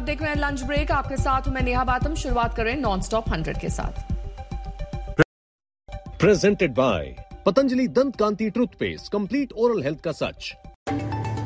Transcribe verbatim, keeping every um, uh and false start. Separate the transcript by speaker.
Speaker 1: देख रहे हैं लंच ब्रेक, आपके साथ हूं मैं नेहा बातम। शुरुआत कर रहे हैं नॉन स्टॉप हंड्रेड के साथ।
Speaker 2: प्रेजेंटेड बाय पतंजलि दंत कांति टूथपेस्ट, कंप्लीट ओरल हेल्थ का सच।